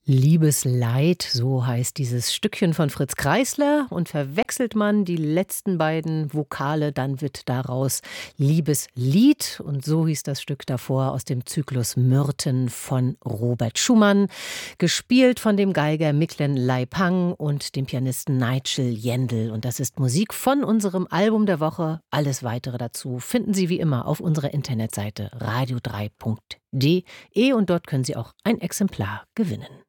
Liebesleid, so heißt dieses Stückchen von Fritz Kreisler. Und verwechselt man die letzten beiden Vokale, dann wird daraus Liebeslied. Und so hieß das Stück davor aus dem Zyklus Myrten von Robert Schumann. Gespielt von dem Geiger Miklen Leipang und dem Pianisten Nigel Jendl. Und das ist Musik von unserem Album der Woche. Alles Weitere dazu finden Sie wie immer auf unserer Internetseite radio3.de und dort können Sie auch ein Exemplar gewinnen.